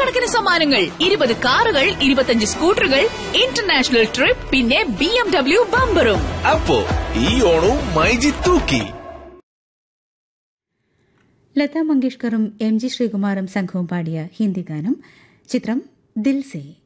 കോടിക്കണക്കിന് സമ്മാനങ്ങൾ, 20 കാറുകൾ, 25 സ്കൂട്ടറുകൾ, ഇന്റർനാഷണൽ ട്രിപ്പ്, പിന്നെ BMW ബമ്പറും. അപ്പോ ഈ ഓണവും മൈജി തൂക്കി. ലതാ മങ്കേഷ്കറും MG ശ്രീകുമാറും സംഘവും പാടിയ ഹിന്ദി ഗാനം. ചിത്രം ദിൽ സേ.